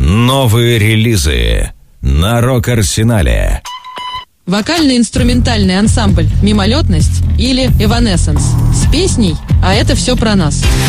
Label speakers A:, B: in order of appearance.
A: Новые релизы на Рок-Арсенале.
B: Вокально-инструментальный ансамбль «Мимолетность» или «Эванесенс» с песней «А это все про нас».